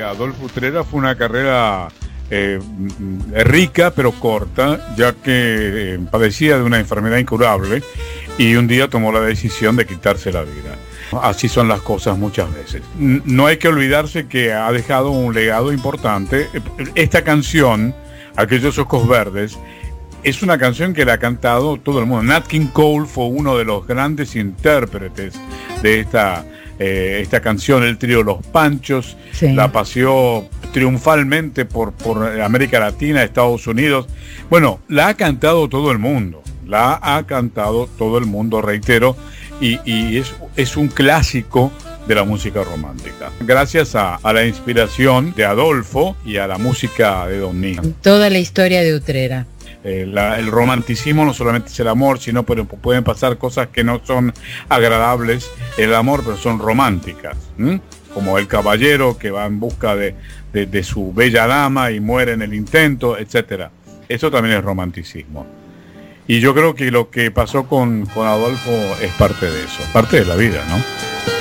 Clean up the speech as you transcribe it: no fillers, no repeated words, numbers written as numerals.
Adolfo Utrera fue una carrera rica pero corta, ya que padecía de una enfermedad incurable y un día tomó la decisión de quitarse la vida. Así son las cosas muchas veces. No hay que olvidarse que ha dejado un legado importante. Esta canción, Aquellos ojos verdes, es una canción que la ha cantado todo el mundo. Nat King Cole fue uno de los grandes intérpretes de esta canción. El trío Los Panchos, sí, la paseó triunfalmente por América Latina, Estados Unidos. Bueno, la ha cantado todo el mundo. La ha cantado todo el mundo, reitero, y es un clásico de la música romántica. Gracias a la inspiración de Adolfo y a la música de Don Nino. Toda la historia de Utrera. El romanticismo no solamente es el amor, sino pero pueden pasar cosas que no son agradables en el amor, pero son románticas, como el caballero que va en busca de su bella dama y muere en el intento, etcétera. Eso también es romanticismo. Y yo creo que lo que pasó con Adolfo es parte de eso, parte de la vida, ¿no?